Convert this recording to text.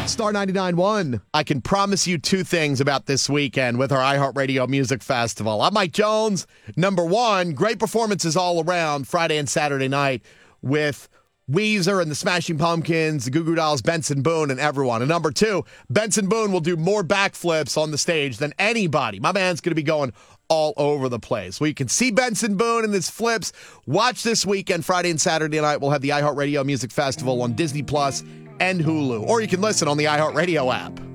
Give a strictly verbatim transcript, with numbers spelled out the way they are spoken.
Star ninety-nine point one. I can promise you two things about this weekend with our iHeartRadio Music Festival. I'm Mike Jones. Number one, great performances all around Friday and Saturday night with Weezer and the Smashing Pumpkins, the Goo Goo Dolls, Benson Boone, and everyone. And number two, Benson Boone will do more backflips on the stage than anybody. My man's going to be going all over the place. Well, you can see Benson Boone and his flips. Watch this weekend, Friday and Saturday night. We'll have the iHeartRadio Music Festival on Disney Plus and Hulu. Or you can listen on the iHeartRadio app.